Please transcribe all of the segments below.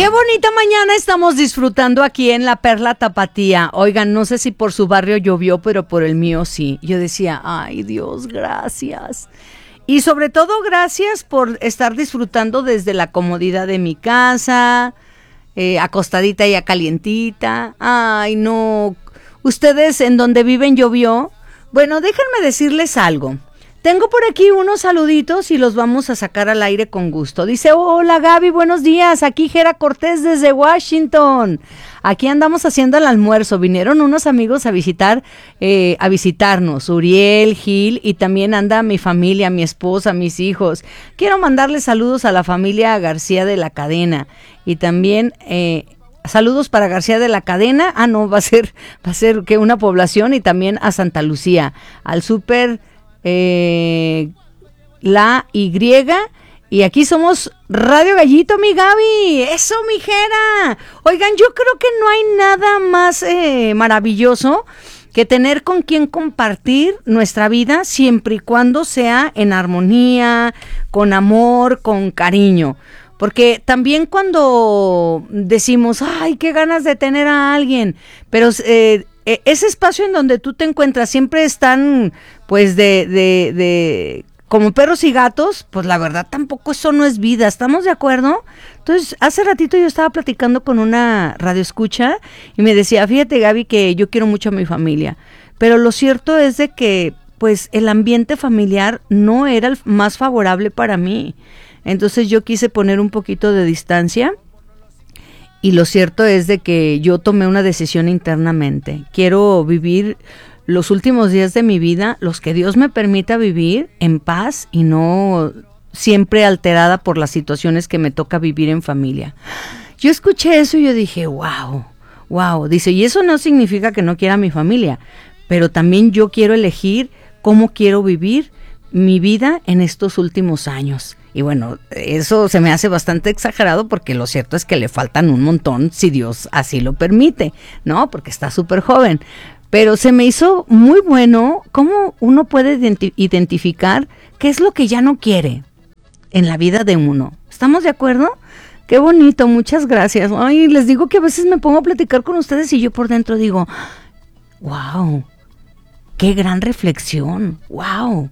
Qué bonita mañana estamos disfrutando aquí en la Perla Tapatía. Oigan, no sé si por su barrio llovió, pero por el mío sí. Yo decía, ay Dios, gracias. Y sobre todo gracias por estar disfrutando desde la comodidad de mi casa, acostadita ya calientita. Ay no, ¿ustedes en donde viven llovió? Bueno, déjenme decirles algo. Tengo por aquí unos saluditos y los vamos a sacar al aire con gusto. Dice, hola Gaby, buenos días, aquí Jera Cortés desde Washington. Aquí andamos haciendo el almuerzo, vinieron unos amigos a visitarnos, Uriel, Gil, y también anda mi familia, mi esposa, mis hijos. Quiero mandarles saludos a la familia García de la Cadena y también... saludos para García de la Cadena, va a ser que una población, y también a Santa Lucía, al súper La Y, y aquí somos Radio Gallito, mi Gaby, eso mi Jera. Oigan, yo creo que no hay nada más maravilloso que tener con quien compartir nuestra vida, siempre y cuando sea en armonía, con amor, con cariño. Porque también cuando decimos, ay, qué ganas de tener a alguien, pero ese espacio en donde tú te encuentras siempre están, pues, de como perros y gatos, pues la verdad tampoco eso no es vida, ¿estamos de acuerdo? Entonces, hace ratito yo estaba platicando con una radioescucha y me decía, fíjate Gaby que yo quiero mucho a mi familia, pero lo cierto es de que, pues, el ambiente familiar no era el más favorable para mí. Entonces yo quise poner un poquito de distancia y lo cierto es de que yo tomé una decisión internamente. Quiero vivir los últimos días de mi vida, los que Dios me permita vivir en paz y no siempre alterada por las situaciones que me toca vivir en familia. Yo escuché eso y yo dije, wow. Dice, y eso no significa que no quiera a mi familia, pero también yo quiero elegir cómo quiero vivir mi vida en estos últimos años. Y bueno, eso se me hace bastante exagerado porque lo cierto es que le faltan un montón si Dios así lo permite, ¿no? Porque está súper joven. Pero se me hizo muy bueno cómo uno puede identificar qué es lo que ya no quiere en la vida de uno. ¿Estamos de acuerdo? Qué bonito, muchas gracias. Ay, les digo que a veces me pongo a platicar con ustedes y yo por dentro digo, wow, qué gran reflexión, wow.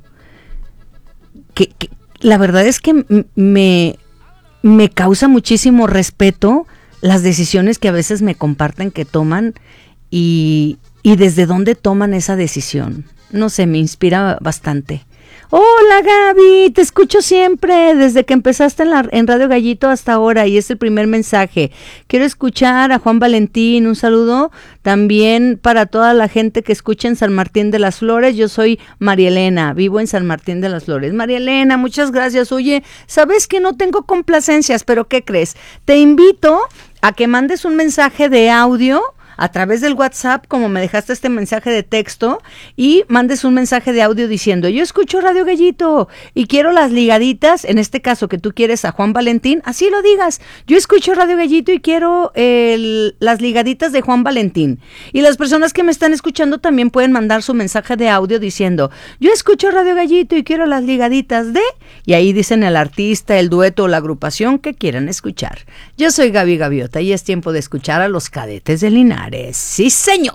Que la verdad es que me causa muchísimo respeto las decisiones que a veces me comparten que toman y desde dónde toman esa decisión. No sé, me inspira bastante. Hola Gaby, te escucho siempre desde que empezaste en Radio Gallito hasta ahora y es el primer mensaje. Quiero escuchar a Juan Valentín, un saludo también para toda la gente que escucha en San Martín de las Flores. Yo soy María Elena, vivo en San Martín de las Flores. María Elena, muchas gracias. Oye, sabes que no tengo complacencias, pero ¿qué crees? Te invito a que mandes un mensaje de audio a través del WhatsApp, como me dejaste este mensaje de texto, y mandes un mensaje de audio diciendo, yo escucho Radio Gallito y quiero las ligaditas, en este caso que tú quieres a Juan Valentín, así lo digas, yo escucho Radio Gallito y quiero las ligaditas de Juan Valentín. Y las personas que me están escuchando también pueden mandar su mensaje de audio diciendo, yo escucho Radio Gallito y quiero las ligaditas de, y ahí dicen el artista, el dueto o la agrupación que quieran escuchar. Yo soy Gaby Gaviota y es tiempo de escuchar a los Cadetes de Linares. ¡Sí, señor!